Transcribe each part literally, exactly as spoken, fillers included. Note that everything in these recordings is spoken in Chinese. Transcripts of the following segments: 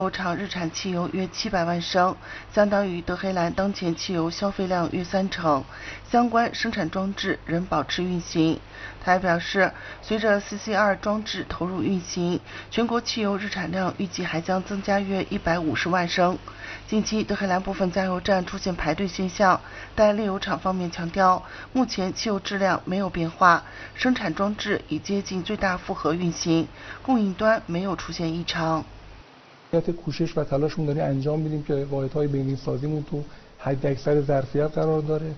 厂日产汽油约七百万升，相当于德黑兰当前汽油消费量约三成，相关生产装置仍保持运行。他还表示，随着 C C 二 装置投入运行，全国汽油日产量预计还将增加约一百五十万升。近期德黑兰部分加油站出现排队现象，但炼油厂方面强调，目前汽油质量没有变化，生产装置已接近最大负荷运行，供应端没有出现异常。 کوشش و تلاشمون داریم انجام میدیم که واحدهای بنزینسازیمون تو حداکثر ظرفیت قرار داره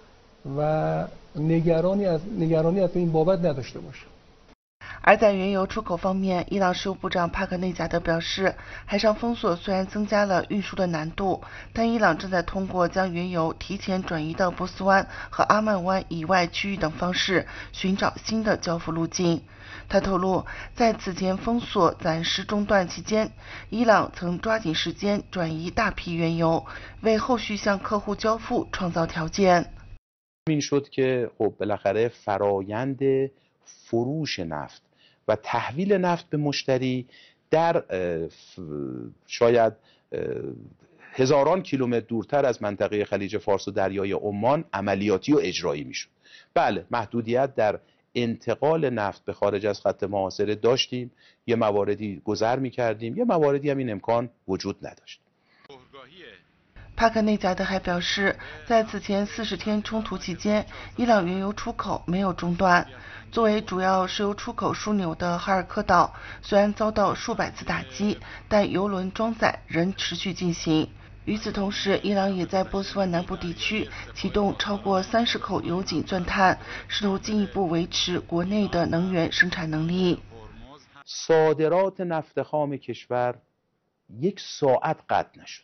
و نگرانی از نگرانی از این بابت نداشته باشه。 而在原油出口方面，伊朗石油部长帕克内贾德表示，海上封锁虽然增加了运输的难度，但伊朗正在通过将原油提前转移到波斯湾和阿曼湾以外区域等方式寻找新的交付路径。他透露，在此前封锁暂时中断期间，伊朗曾抓紧时间转移大批原油，为后续向客户交付创造条件。 این شد که خب بالاخره فرایند فروش نفت و تحویل نفت به مشتری در شاید هزاران کیلومتر دورتر از منطقه خلیج فارس و دریای عمان عملیاتی و اجرایی میشد. بله، محدودیت در انتقال نفت به خارج از خط محاصره داشتیم، یه مواردی گذر میکردیم، یه مواردی هم این امکان وجود نداشت。 帕克内贾德还表示，在此前四十天冲突期间，伊朗原油出口没有中断。作为主要石油出口枢纽的哈尔科岛，虽然遭到数百次打击，但油轮装载仍持续进行。与此同时，伊朗也在波斯湾南部地区启动超过三十口油井钻探，试图进一步维持国内的能源生产能力。 صادرات نفت خام کشور یک ساعت قطع نشد.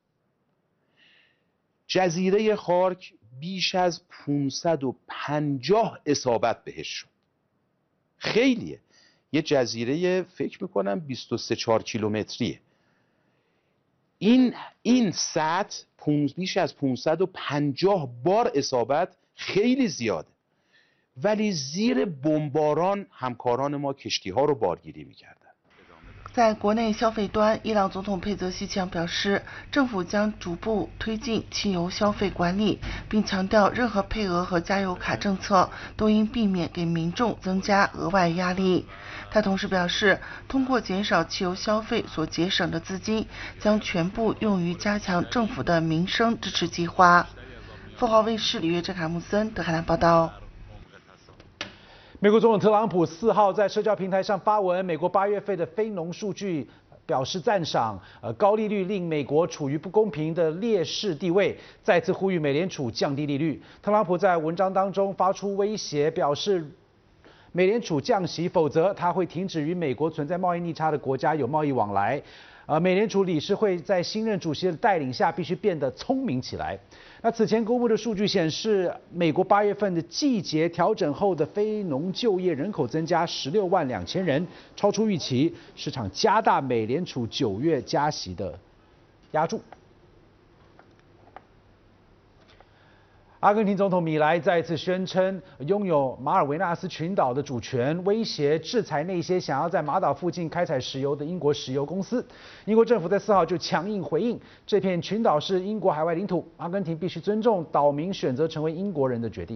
جزیره خارک بیش از پانصد و پنجاه اصابت بهش شد. خیلیه. یه جزیره فکر میکنم بیست و سه چهار کیلومتریه. این این سطح بیش از پانصد و پنجاه بار اصابت خیلی زیاده. ولی زیر بمباران همکاران ما کشتی ها رو بارگیری میکردن. 在国内消费端，伊朗总统佩泽西强表示，政府将逐步推进汽油消费管理，并强调任何配额和加油卡政策都应避免给民众增加额外压力。他同时表示，通过减少汽油消费所节省的资金，将全部用于加强政府的民生支持计划。富豪卫视里约哲卡穆森德黑兰报道。 美国总统特朗普四号在社交平台上发文，美国八月份的非农数据表示赞赏，呃，高利率令美国处于不公平的劣势地位，再次呼吁美联储降低利率。特朗普在文章当中发出威胁，表示美联储降息，否则他会停止与美国存在贸易逆差的国家有贸易往来。呃，美联储理事会在新任主席的带领下，必须变得聪明起来。那此前公布的数据显示，美国八月份的季节调整后的非农就业人口增加十六万两千人，超出预期，市场加大美联储九月加息的压注。阿根廷总统米莱再次宣称拥有马尔维纳斯群岛的主权，威胁制裁那些想要在马岛附近开采石油的英国石油公司。英国政府在四号就强硬回应，这片群岛是英国海外领土，阿根廷必须尊重岛民选择成为英国人的决定。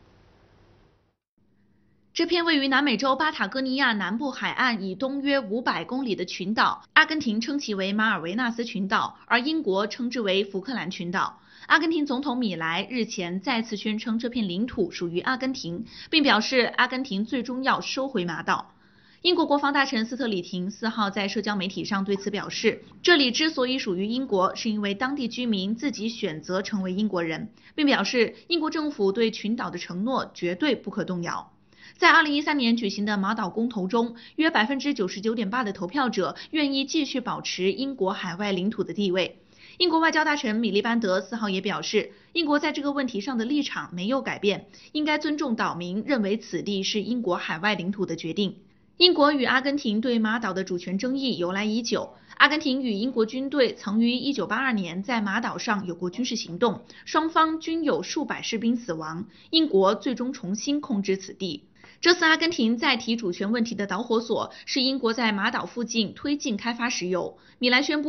这片位于南美洲巴塔哥尼亚南部海岸以东约五百公里的群岛，阿根廷称其为马尔维纳斯群岛，而英国称之为福克兰群岛。阿根廷总统米莱日前再次宣称这片领土属于阿根廷，并表示阿根廷最终要收回马岛。英国国防大臣斯特里廷四号在社交媒体上对此表示，这里之所以属于英国，是因为当地居民自己选择成为英国人，并表示英国政府对群岛的承诺绝对不可动摇。在二零一三年举行的马岛公投中，约 百分之九十九点八 的投票者愿意继续保持英国海外领土的地位。英国外交大臣米利班德四号也表示，英国在这个问题上的立场没有改变，应该尊重岛民认为此地是英国海外领土的决定。英国与阿根廷对马岛的主权争议由来已久，阿根廷与英国军队曾于一九八二年在马岛上有过军事行动，双方均有数百士兵死亡，英国最终重新控制此地。 这次阿根廷再提主权问题的导火索是英国在马岛附近推进开发石油。米兰宣布。